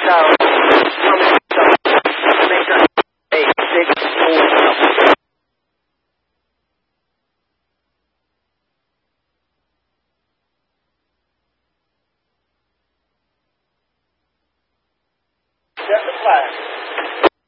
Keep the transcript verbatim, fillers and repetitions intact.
So, from so make a a big fool. Set the flag.